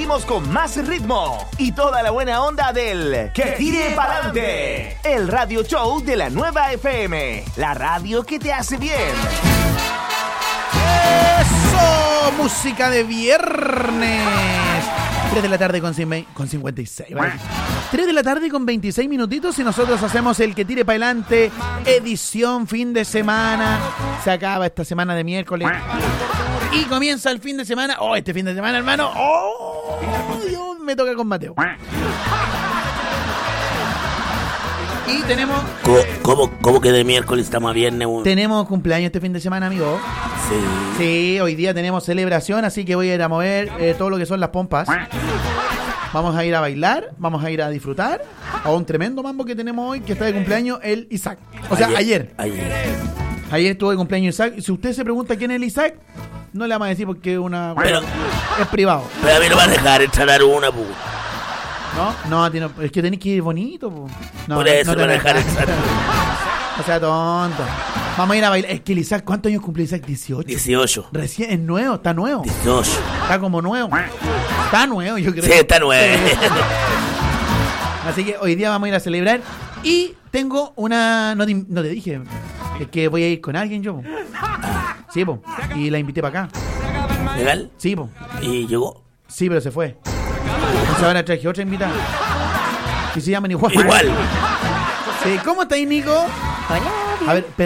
Seguimos con más ritmo y toda la buena onda del Que Tire Pa'lante, el radio show de la Nueva FM, la radio que te hace bien. ¡Eso! Música de viernes. 3 de la tarde con 56. ¿Vale? 3 de la tarde con 26 minutitos y nosotros hacemos el Que Tire Pa'lante, edición fin de semana. Se acaba esta semana de miércoles y comienza el fin de semana. Oh, este fin de semana, hermano. Oh, Dios, me toca con Mateo. Y tenemos... ¿Cómo que de miércoles estamos a viernes? Tenemos cumpleaños este fin de semana, amigo. Sí, hoy día tenemos celebración, así que voy a ir a mover todo lo que son las pompas. Vamos a ir a bailar, vamos a ir a disfrutar a un tremendo mambo que tenemos hoy, que está de cumpleaños el Isaac. O sea, ayer estuvo de cumpleaños Isaac. Si usted se pregunta quién es el Isaac, no le vamos a decir porque es privado. Pero a mí no va a dejar entrar a una, pu. No, es que tenés que ir bonito, pu. No, por eso no te van a dejar entrar. O sea, tonto. Vamos a ir a bailar. Es que el Isaac, ¿cuántos años cumple Isaac? 18. Recién, es nuevo, está nuevo. 18. Está como nuevo. Está nuevo, yo creo. Sí, está nuevo. Así que hoy día vamos a ir a celebrar. Y tengo una... No te dije. Es que voy a ir con alguien yo, po. Sí, po. Y la invité para acá. ¿Legal? Sí, po. ¿Y llegó? Sí, pero se fue. Entonces ahora traje otra invitada. Y se llaman igual. Igual. Sí, ¿cómo estáis, Nico? Hola. A ver,